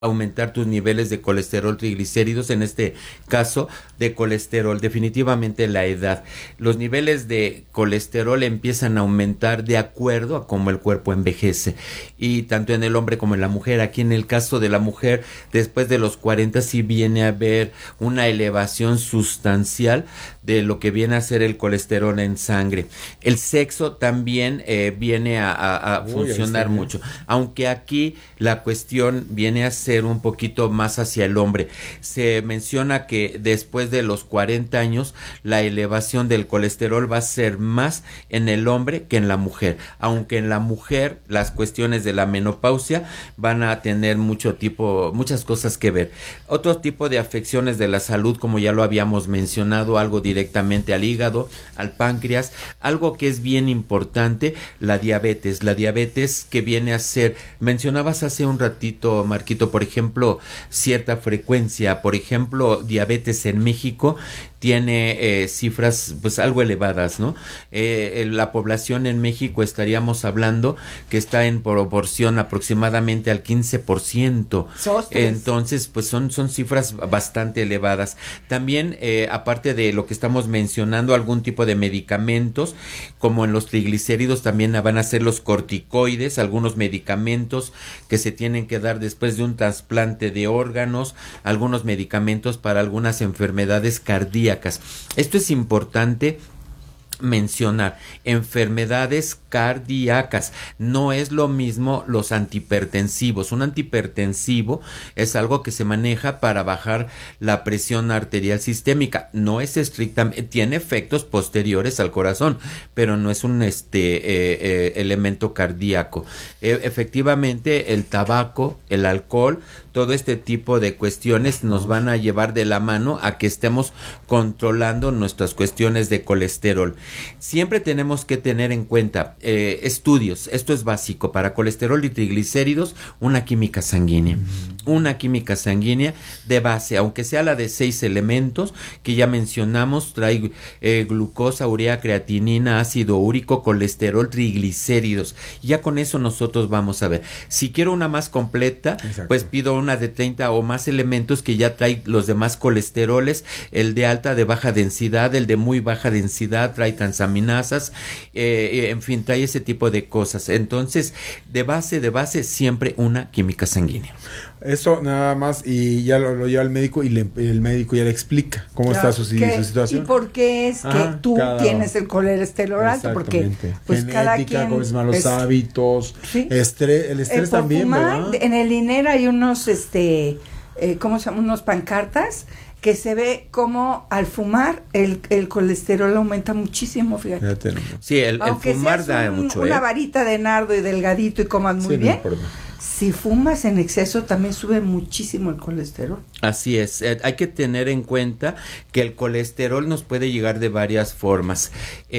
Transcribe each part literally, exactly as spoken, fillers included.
aumentar tus niveles de colesterol, triglicéridos, en este caso de colesterol, definitivamente la edad. Los niveles de colesterol empiezan a aumentar de acuerdo a cómo el cuerpo envejece, y tanto en el hombre como en la mujer. Aquí en el caso de la mujer, después de los cuarenta sí viene a haber una elevación sustancial de lo que viene a ser el colesterol en sangre. El sexo también eh, viene a, a, a Uy, funcionar mucho, aunque aquí la cuestión viene a ser un poquito más hacia el hombre. Se menciona que después de los cuarenta años la elevación del colesterol va a ser más en el hombre que en la mujer, aunque en la mujer las cuestiones de la menopausia van a tener mucho tipo, muchas cosas que ver. Otro tipo de afecciones de la salud, como ya lo habíamos mencionado, algo directamente al hígado, al páncreas, algo que es bien importante, la diabetes, la diabetes que viene a ser, mencionabas hace un ratito, Marquito, por ejemplo, cierta frecuencia, por ejemplo, diabetes en México tiene eh, cifras pues algo elevadas, ¿no? Eh, la población en México estaríamos hablando que está en proporción aproximadamente al quince por ciento. Entonces, pues son, son cifras bastante elevadas. También, eh, aparte de lo que estamos mencionando, algún tipo de medicamentos, como en los triglicéridos, también van a ser los corticoides, algunos medicamentos que se tienen que dar después de un trasplante de órganos, algunos medicamentos para algunas enfermedades cardíacas. Esto es importante mencionar, enfermedades cardíacas, no es lo mismo los antihipertensivos. Un antihipertensivo es algo que se maneja para bajar la presión arterial sistémica, no es estrictamente, tiene efectos posteriores al corazón, pero no es un este eh, eh, elemento cardíaco. E- efectivamente el tabaco, el alcohol, todo este tipo de cuestiones nos van a llevar de la mano a que estemos controlando nuestras cuestiones de colesterol. Siempre tenemos que tener en cuenta eh, estudios, esto es básico, para colesterol y triglicéridos, una química sanguínea, una química sanguínea de base, aunque sea la de seis elementos que ya mencionamos, trae eh, glucosa, urea, creatinina, ácido úrico, colesterol, triglicéridos. Ya con eso nosotros vamos a ver. Si quiero una más completa, Exacto. pues pido una de treinta o más elementos que ya trae los demás colesteroles, el de alta, de baja densidad, el de muy baja densidad, trae transaminasas, eh, en fin, trae ese tipo de cosas. Entonces, de base, de base, siempre una química sanguínea. Eso nada más, y ya lo, lo lleva el médico y le, el médico ya le explica cómo claro, está su, su situación. ¿Y por qué es ah, que tú cada, tienes el colesterol alto? Porque pues genética, cada quien pues, malos es, hábitos, ¿sí? estrés, el estrés el también, fumar, ¿verdad? En el INER hay unos, este, eh, ¿cómo se llama? Unos pancartas que se ve como al fumar el, el colesterol aumenta muchísimo, fíjate. Sí, el, el fumar da un, mucho. Una ¿eh? varita de nardo y delgadito y comas muy sí, bien. No si fumas en exceso también sube muchísimo el colesterol. Así es, eh, hay que tener en cuenta que el colesterol nos puede llegar de varias formas.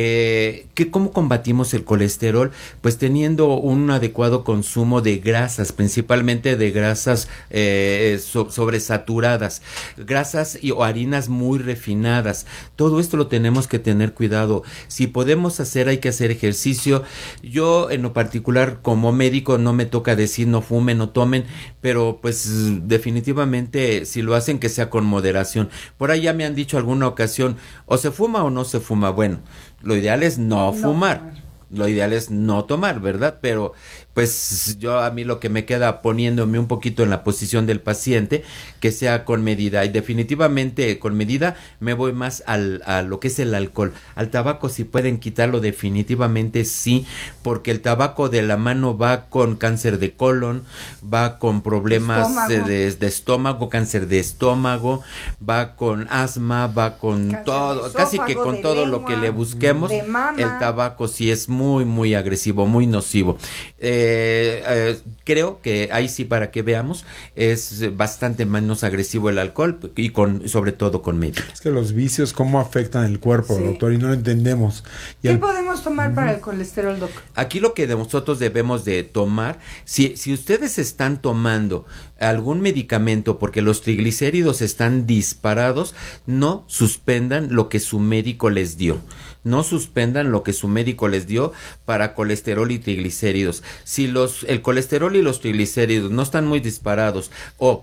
Eh, ¿qué, ¿Cómo combatimos el colesterol? Pues teniendo un adecuado consumo de grasas, principalmente de grasas eh, so, sobresaturadas, grasas y, o harinas muy refinadas. Todo esto lo tenemos que tener cuidado. Si podemos hacer, hay que hacer ejercicio. Yo en lo particular como médico no me toca decir no fumen, no tomen, pero pues definitivamente si lo hacen que sea con moderación. Por ahí ya me han dicho alguna ocasión, o se fuma o no se fuma. Bueno, lo ideal es no, no fumar, lo ideal es no tomar, ¿verdad? Pero pues yo a mí lo que me queda poniéndome un poquito en la posición del paciente, que sea con medida, y definitivamente con medida me voy más al, a lo que es el alcohol. Al tabaco si pueden quitarlo definitivamente sí, porque el tabaco de la mano va con cáncer de colon, va con problemas estómago. De, de estómago, cáncer de estómago, va con asma, va con cáncer todo, esófago, casi que con todo lengua, lo que le busquemos, el tabaco sí es muy muy agresivo, muy nocivo. Eh, Eh, eh, creo que ahí sí, para que veamos, es bastante menos agresivo el alcohol y con sobre todo con medida. Es que los vicios cómo afectan el cuerpo, sí. doctor, y no lo entendemos. Y ¿Qué el... podemos tomar uh-huh. para el colesterol, doc? Aquí lo que nosotros debemos de tomar, si, si ustedes están tomando algún medicamento porque los triglicéridos están disparados, no suspendan lo que su médico les dio. no suspendan lo que su médico les dio para colesterol y triglicéridos. Si los el colesterol y los triglicéridos no están muy disparados o